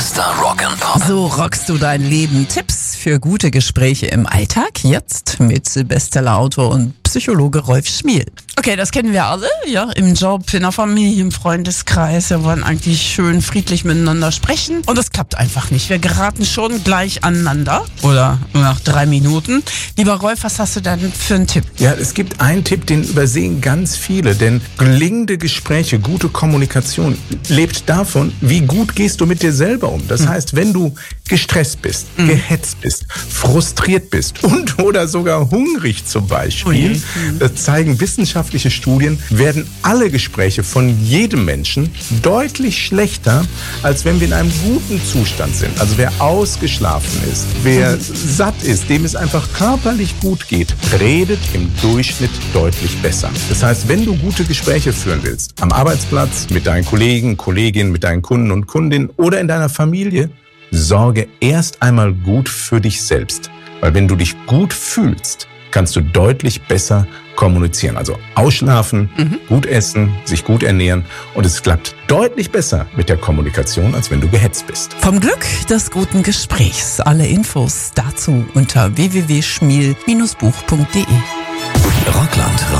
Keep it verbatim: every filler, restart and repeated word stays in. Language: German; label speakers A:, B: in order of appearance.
A: Mister Rock'n'Pop.
B: So rockst du dein Leben. Tipps für gute Gespräche im Alltag. Jetzt mit Bestsellerautor und Psychologe Rolf Schmiel. Okay, das kennen wir alle, ja, im Job, in der Familie, im Freundeskreis. Wir wollen eigentlich schön friedlich miteinander sprechen und das klappt einfach nicht. Wir geraten schon gleich aneinander oder nur nach drei Minuten. Lieber Rolf, was hast du denn für einen Tipp?
C: Ja, es gibt einen Tipp, den übersehen ganz viele, denn gelingende Gespräche, gute Kommunikation lebt davon, wie gut gehst du mit dir selber um. Das mhm. heißt, wenn du gestresst bist, mhm. gehetzt bist, frustriert bist und oder sogar hungrig zum Beispiel, mhm. das zeigen wissenschaftliche Studien, werden alle Gespräche von jedem Menschen deutlich schlechter, als wenn wir in einem guten Zustand sind. Also wer ausgeschlafen ist, wer mhm. satt ist, dem es einfach körperlich gut geht, redet im Durchschnitt deutlich besser. Das heißt, wenn du gute Gespräche führen willst, am Arbeitsplatz, mit deinen Kollegen, Kolleginnen, mit deinen Kunden und Kundinnen oder in deiner Familie, sorge erst einmal gut für dich selbst. Weil wenn du dich gut fühlst, kannst du deutlich besser kommunizieren. Also ausschlafen, mhm. gut essen, sich gut ernähren und es klappt deutlich besser mit der Kommunikation, als wenn du gehetzt bist.
B: Vom Glück des guten Gesprächs. Alle Infos dazu unter w w w punkt schmiel Bindestrich buch punkt de.
A: Rockland